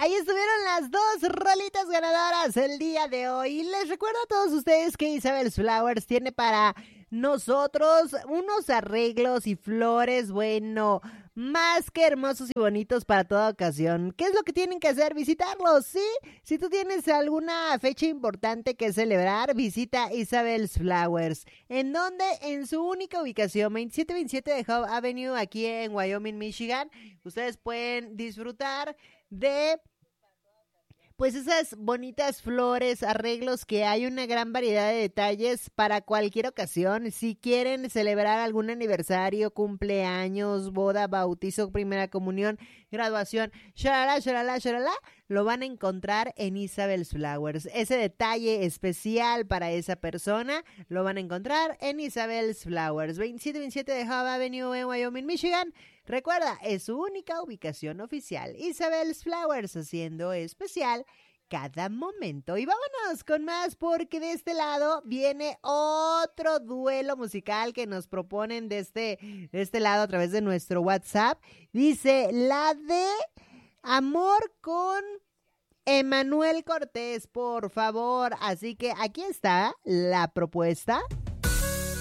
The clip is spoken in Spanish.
Ahí estuvieron las dos rolitas ganadoras el día de hoy. Y les recuerdo a todos ustedes que Isabel's Flowers tiene para nosotros unos arreglos y flores, bueno, más que hermosos y bonitos para toda ocasión. ¿Qué es lo que tienen que hacer? Visitarlos, ¿sí? Si tú tienes alguna fecha importante que celebrar, visita Isabel's Flowers. ¿En dónde? En su única ubicación, 2727 de Howe Avenue, aquí en Wyoming, Michigan. Ustedes pueden disfrutar de pues esas bonitas flores, arreglos que hay una gran variedad de detalles para cualquier ocasión. Si quieren celebrar algún aniversario, cumpleaños, boda, bautizo, primera comunión, graduación, shalala, shalala, shalala, lo van a encontrar en Isabel's Flowers. Ese detalle especial para esa persona lo van a encontrar en Isabel's Flowers, 2727 de Howe Avenue en Wyoming, Michigan. Recuerda, es su única ubicación oficial. Isabel's Flowers, haciendo especial cada momento. Y vámonos con más, porque de este lado viene otro duelo musical que nos proponen de este lado a través de nuestro WhatsApp. Dice, la de Amor con Emanuel Cortés, por favor. Así que aquí está la propuesta.